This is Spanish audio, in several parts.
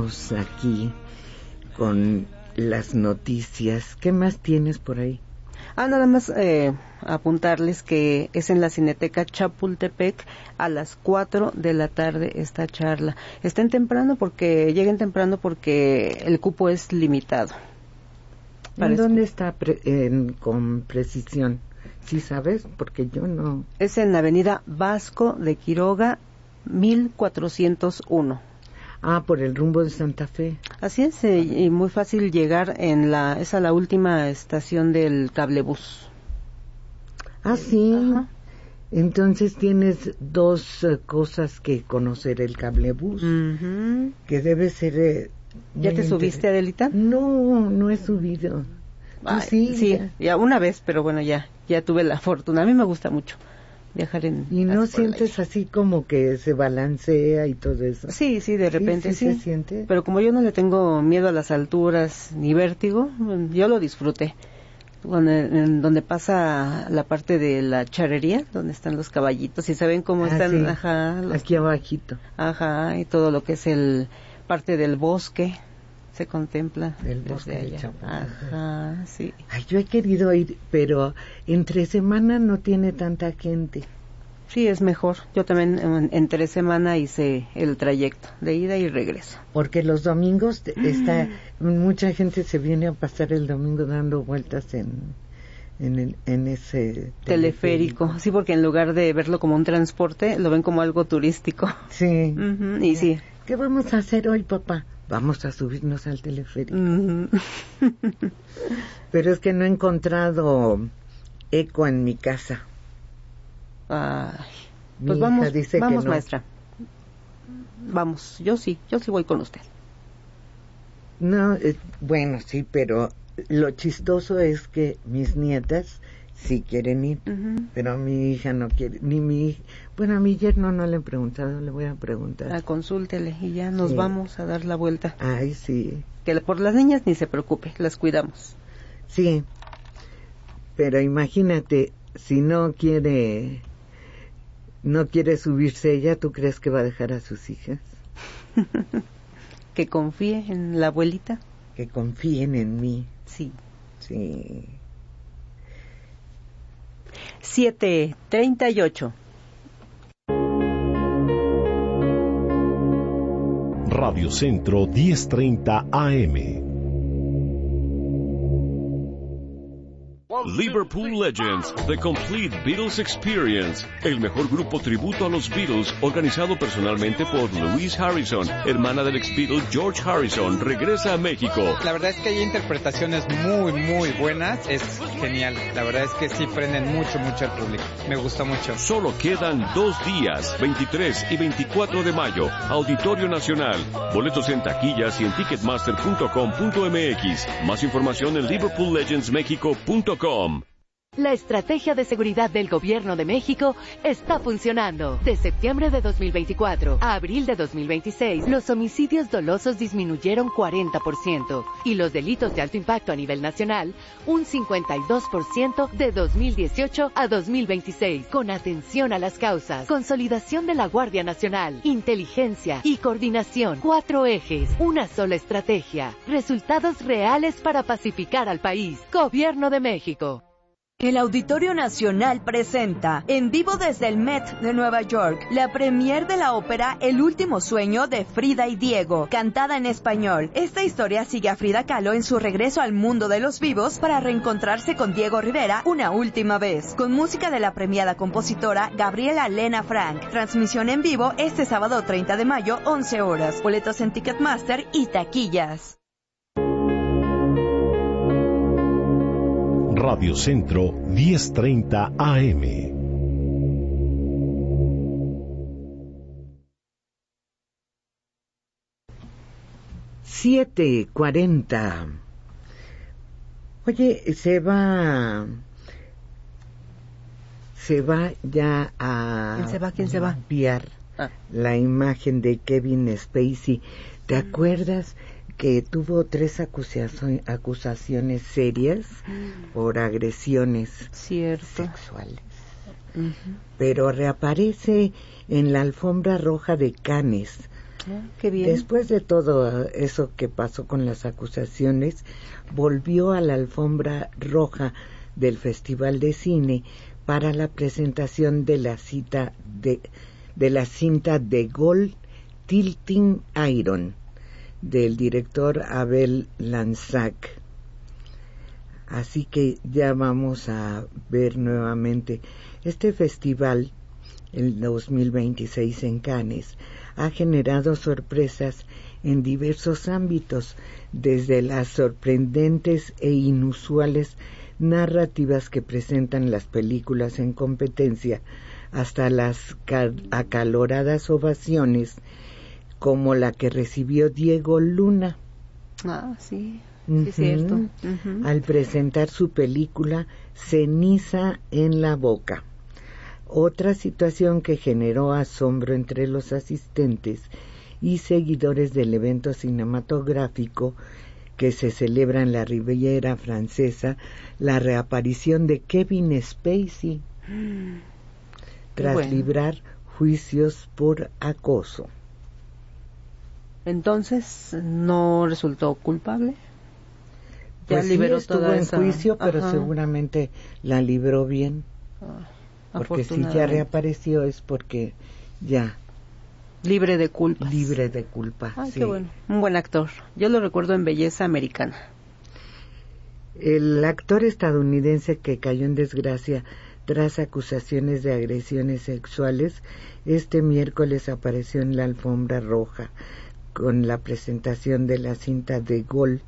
estamos aquí con las noticias. ¿Qué más tienes por ahí? Nada más apuntarles que es en la Cineteca Chapultepec a las 4 de la tarde esta charla. Lleguen temprano porque el cupo es limitado. ¿En dónde está con precisión? ¿Sí sabes? Porque yo no. Es en la avenida Vasco de Quiroga, 1401. Por el rumbo de Santa Fe. Así es, y muy fácil llegar es a la última estación del cablebús. Sí. Ajá. Entonces tienes dos cosas que conocer: el cablebús, que debe ser... ¿Ya te subiste, Adelita? No he subido. Sí, ya una vez, pero bueno, ya tuve la fortuna. A mí me gusta mucho viajar ¿Y no sientes así como que se balancea y todo eso? Sí, de repente sí. ¿Se siente? Pero como yo no le tengo miedo a las alturas ni vértigo, yo lo disfruté. En donde pasa la parte de la charrería, donde están los caballitos, y saben cómo están, sí. Aquí abajito. Y todo lo que es parte del bosque se contempla el bosque desde de allá. Sí. Yo he querido ir, pero entre semana no tiene tanta gente. Sí, es mejor. Yo también entre semana hice el trayecto de ida y regreso. Porque los domingos mucha gente se viene a pasar el domingo dando vueltas en ese teleférico. Sí, porque en lugar de verlo como un transporte, lo ven como algo turístico. Sí. Y sí. ¿Qué vamos a hacer hoy, papá? Vamos a subirnos al teleférico. Pero es que no he encontrado eco en mi casa. Pues vamos, dice vamos, que no. Maestra. Vamos, yo sí voy con usted. No, bueno, sí, pero lo chistoso es que mis nietas sí quieren ir, pero mi hija no quiere, ni mi hija. Bueno, a mi yerno no le he preguntado, le voy a preguntar. Consúltele y ya nos vamos a dar la vuelta. Ay, sí. Que por las niñas ni se preocupe, las cuidamos. Sí, pero imagínate, si no quiere subirse ella, ¿tú crees que va a dejar a sus hijas? Que confíe en la abuelita. Que confíen en mí. Sí. 7:38. Radio Centro 1030 AM. Liverpool Legends, The Complete Beatles Experience, el mejor grupo tributo a los Beatles, organizado personalmente por Louise Harrison, hermana del ex-Beatle George Harrison, regresa a México. La verdad es que hay interpretaciones muy, muy buenas, es genial, la verdad es que sí prenden mucho al público, me gusta mucho. Solo quedan 2 días, 23 y 24 de mayo, Auditorio Nacional, boletos en taquillas y en ticketmaster.com.mx, más información en liverpoollegendsmexico.com. La estrategia de seguridad del Gobierno de México está funcionando. De septiembre de 2024 a abril de 2026, los homicidios dolosos disminuyeron 40% y los delitos de alto impacto a nivel nacional un 52% de 2018 a 2026. Con atención a las causas, consolidación de la Guardia Nacional, inteligencia y coordinación. 4 ejes, una sola estrategia. Resultados reales para pacificar al país. Gobierno de México. El Auditorio Nacional presenta, en vivo desde el Met de Nueva York, la premier de la ópera El último sueño de Frida y Diego, cantada en español. Esta historia sigue a Frida Kahlo en su regreso al mundo de los vivos para reencontrarse con Diego Rivera una última vez, con música de la premiada compositora Gabriela Lena Frank. Transmisión en vivo este sábado 30 de mayo, 11 horas. Boletos en Ticketmaster y taquillas. Radio Centro 1030 AM. $7:40. Oye, se va ya a... ¿Quién se va? Enviar la imagen de Kevin Spacey. ¿Te acuerdas que tuvo 3 acusaciones serias por agresiones sexuales? Pero reaparece en la alfombra roja de Cannes Qué bien. Después de todo eso que pasó con las acusaciones, volvió a la alfombra roja del Festival de Cine para la presentación de la cinta de Gaulle, Tilting Iron, del director Abel Lanzac. Así que ya vamos a ver nuevamente este festival, el 2026 en Cannes, ha generado sorpresas en diversos ámbitos, desde las sorprendentes e inusuales narrativas que presentan las películas en competencia hasta las acaloradas ovaciones como la que recibió Diego Luna. Sí, sí es cierto. Al presentar su película Ceniza en la boca. Otra situación que generó asombro entre los asistentes y seguidores del evento cinematográfico que se celebra en la Riviera Francesa, la reaparición de Kevin Spacey tras librar juicios por acoso. Entonces, ¿no resultó culpable? Pues ya liberó estuvo toda en esa... juicio, pero seguramente la libró bien. Porque si ya reapareció es porque ya... Libre de culpas. Libre de culpa, sí. Qué bueno. Un buen actor. Yo lo recuerdo en Belleza Americana. El actor estadounidense que cayó en desgracia tras acusaciones de agresiones sexuales, este miércoles apareció en la alfombra roja con la presentación de la cinta de Gaulle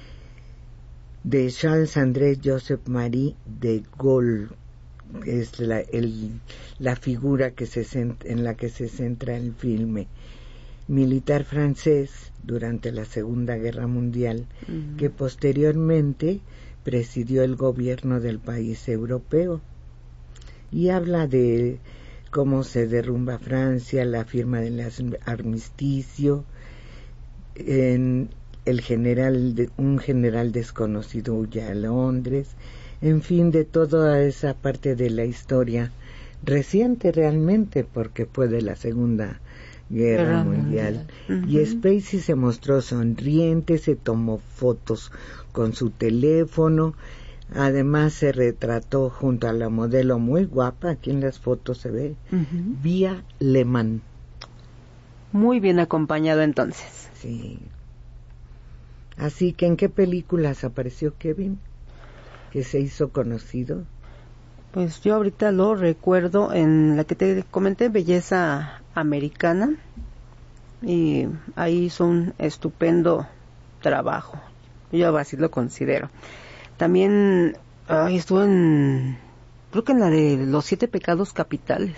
de Charles-André Joseph Marie de Gaulle. Es la figura en la que se centra el filme. Militar francés durante la Segunda Guerra Mundial, que posteriormente presidió el gobierno del país europeo, y habla de cómo se derrumba Francia, la firma del armisticio, un general desconocido huye a Londres, en fin, de toda esa parte de la historia reciente realmente, porque fue de la Segunda Guerra Mundial. Y Spacey se mostró sonriente, se tomó fotos con su teléfono, además se retrató junto a la modelo muy guapa, aquí en las fotos se ve, Via Lehmann. Muy bien acompañado entonces. Sí. Así que, ¿en qué películas apareció Kevin? Que se hizo conocido. Pues yo ahorita lo recuerdo en la que te comenté, Belleza Americana, y ahí hizo un estupendo trabajo, yo así lo considero. También estuvo creo que en la de Los 7 Pecados Capitales.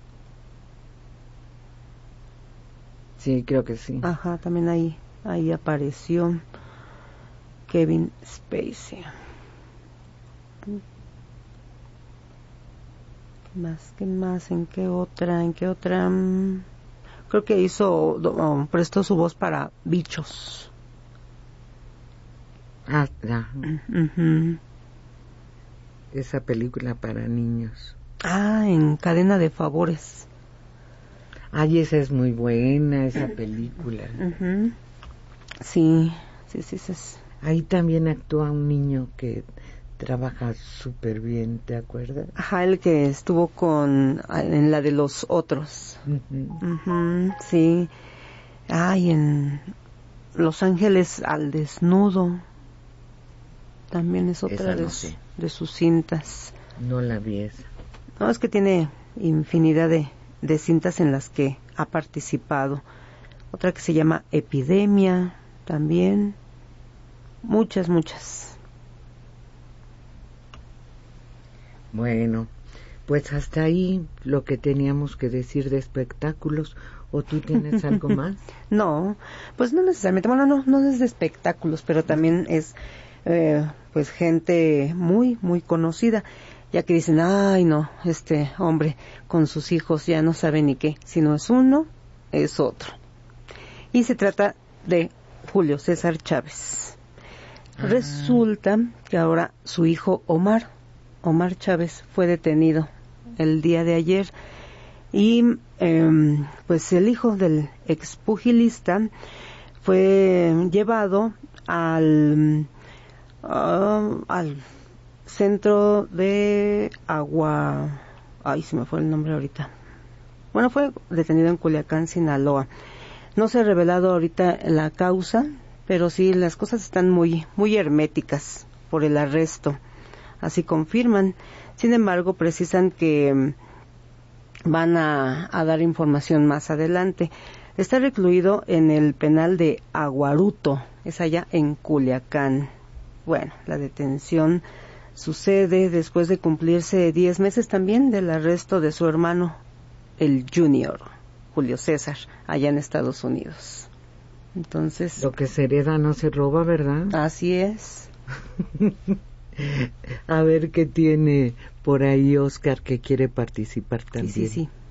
Sí, creo que sí. Ajá, también ahí apareció Kevin Spacey. ¿Qué más? ¿En qué otra? Creo que prestó su voz para Bichos. Ya. Esa película para niños. En Cadena de Favores. Ay, esa es muy buena, esa película. Sí. Ahí también actúa un niño que trabaja súper bien, ¿te acuerdas? Ajá, el que estuvo en la de Los Otros. Sí. En Los Ángeles al Desnudo. También es otra de sus cintas. No la vi esa. No, es que tiene infinidad de cintas en las que ha participado. Otra que se llama Epidemia, también. Muchas. Bueno, pues hasta ahí lo que teníamos que decir de espectáculos. ¿O tú tienes algo más? No, pues no necesariamente. Bueno, no es de espectáculos, pero también es pues gente muy, muy conocida. Ya que dicen, ay no, este hombre con sus hijos ya no sabe ni qué. Si no es uno, es otro. Y se trata de Julio César Chávez. Resulta que ahora su hijo Omar Chávez fue detenido el día de ayer y pues el hijo del expugilista fue llevado al centro de agua, ay, se me fue el nombre ahorita. Bueno, fue detenido en Culiacán, Sinaloa. No se ha revelado ahorita la causa, pero sí las cosas están muy herméticas por el arresto. Así confirman. Sin embargo, precisan que van a dar información más adelante. Está recluido en el penal de Aguaruto, es allá en Culiacán. Bueno, la detención sucede después de cumplirse 10 meses también del arresto de su hermano, el Junior, Julio César, allá en Estados Unidos. Entonces, lo que se hereda no se roba, ¿verdad? Así es. A ver qué tiene por ahí Oscar, que quiere participar también. Sí.